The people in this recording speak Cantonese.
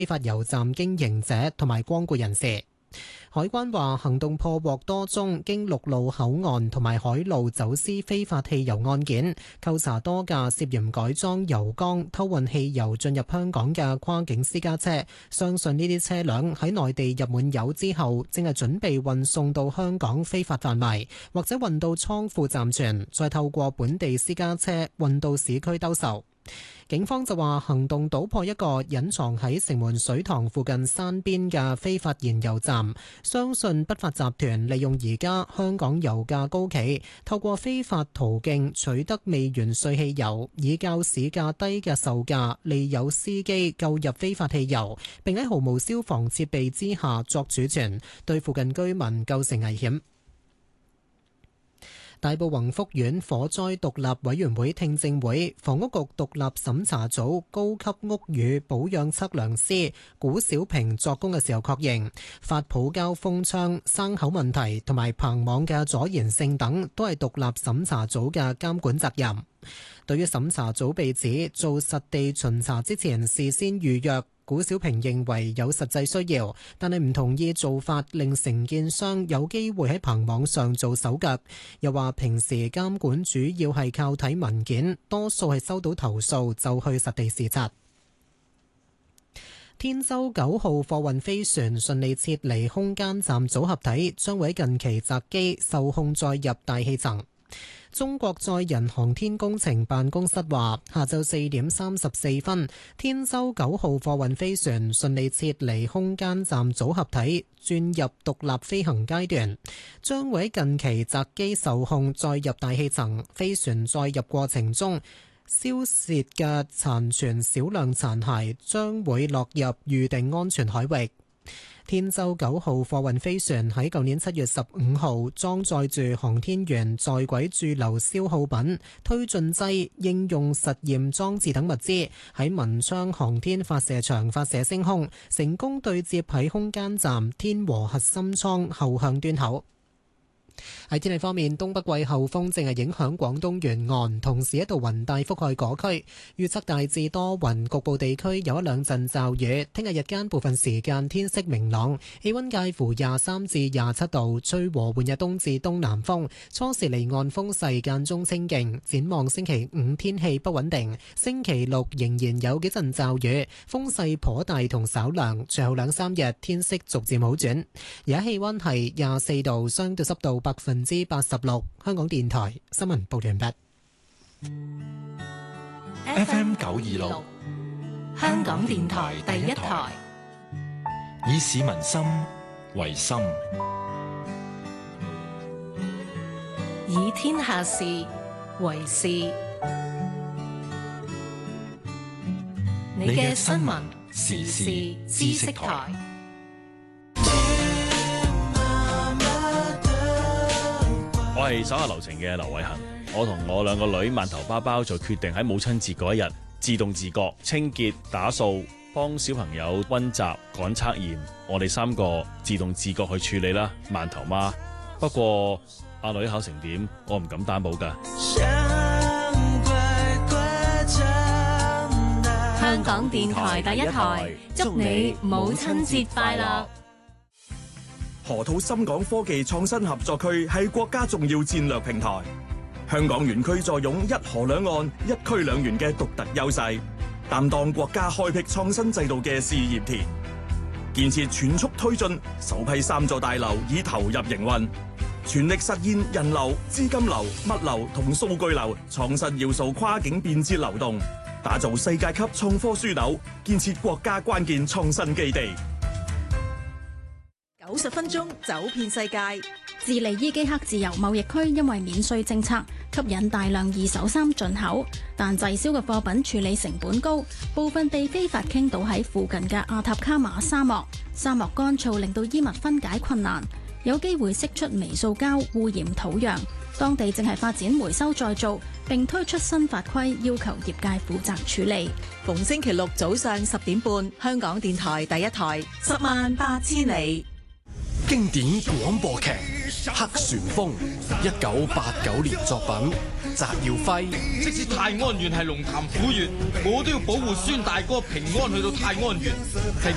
非法油站經營者同埋光顧人士。海關話行動破獲多宗經陸路口岸同埋海路走私非法汽油案件，扣查多架涉嫌改裝油缸偷運汽油進入香港嘅跨境私家車，相信呢啲車輛喺內地入滿油之後，正係準備運送到香港非法販賣，或者運到倉庫暫存，再透過本地私家車運到市區兜售。警方就話行動搗破一個隱藏喺城門水塘附近山邊嘅非法燃油站，相信不法集團利用而家香港油價高企，透過非法途徑取得未完稅汽油，以較市價低嘅售價利誘司機購入非法汽油，並喺毫無消防設備之下作儲存，對附近居民構成危險。大埔宏福苑火災獨立委員會聽證會，房屋局獨立審查組高級屋宇保養測量師古小平作供嘅時候確認，發泡膠封窗、生口問題同埋棚網嘅阻燃性等都係獨立審查組嘅監管責任。對於審查組被指做實地巡查之前事先預約，古小平認為有實際需要，但係唔同意做法令承建商有機會喺棚網上做手腳。又話平時監管主要係靠睇文件，多數係收到投訴就去實地視察。天舟9號貨運飛船順利撤離空間站組合體，將會喺近期擇機受控載入大氣層。中國載人航天工程辦公室話，下晝4點34分，天舟9號貨運飛船順利撤離空間站組合體，轉入獨立飛行階段，將會喺近期擇機受控載入大氣層。飛船載入過程中燒蝕嘅殘存少量殘骸將會落入預定安全海域。天舟9號貨運飛船喺舊年7月15號裝載住航天員在軌駐留消耗品、推進劑、應用實驗裝置等物資，喺文昌航天發射場發射升空，成功對接喺空間站天和核心艙後向端口。喺天氣方面，東北季候風正係影響廣東沿岸，同時一道雲帶覆蓋嗰區，預測大致多雲，局部地區有一兩陣驟雨。聽日日間部分時間天色明朗，氣溫介乎23至27度，吹和緩日東至東南風，初時離岸風勢間中清勁。展望星期5天氣不穩定，星期6仍然有幾陣驟雨，風勢頗大同稍涼，隨後2-3日天色逐漸好轉。而家氣溫係24度，相對濕度86%。香港電台新聞報完畢。 FM 926，香港電台第一台，以市民心為心， 以天下事為事。你嘅新聞時事知識台。 我係手下留情嘅劉偉恒，我同我兩個女饅頭包包就決定喺母親節嗰一日自動自覺清潔打掃，幫小朋友溫習趕測驗，我哋3個自動自覺去處理啦。饅頭媽，不過阿女考成點，我唔敢擔保㗎。 香港電台第一台，祝你母親節快樂。 河套深港科技創新合作區係國家重要戰略平台，香港園區坐擁一河兩岸、一區兩園嘅獨特優勢，擔當國家開闢創新制度嘅試驗田。建設全速推進，首批3座大樓已投入營運，全力實現人流、資金流、物流同數據流創新要素跨境便捷流動，打造世界級創科樞紐，建設國家關鍵創新基地。 90分鐘走遍世界。 智利伊基克自由貿易區因為免稅政策吸引大量二手衫進口，但滯銷嘅貨品處理成本高，部分被非法傾倒喺附近嘅阿塔卡馬沙漠。沙漠乾燥令到衣物分解困難，有機會釋出微塑膠污染土壤。當地正係發展回收再造，並推出新法規要求業界負責處理。 逢星期六早上10點半，香港電台第一台10萬8千里。 經典廣播劇《黑旋風》，1989年作品，翟耀輝。 即使泰安縣係龍潭虎縣，我都要保護孫大哥平安去到泰安縣。